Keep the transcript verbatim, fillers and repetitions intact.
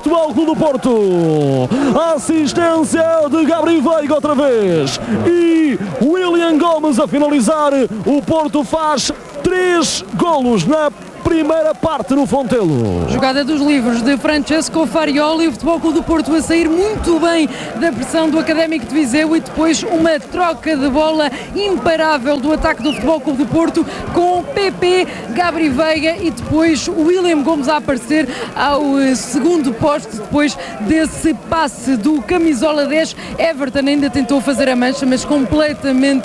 Futebol Clube do Porto. Assistência de Gabriel Veiga outra vez. E William Gomes a finalizar. O Porto faz três golos na primeira parte no Fontelo. Jogada dos livros de Francesco Farioli, o Futebol Clube do Porto a sair muito bem da pressão do Académico de Viseu e depois uma troca de bola imparável do ataque do Futebol Clube do Porto com P P, Gabri Veiga e depois o William Gomes a aparecer ao segundo poste depois desse passe do camisola dez. Everton ainda tentou fazer a mancha, mas completamente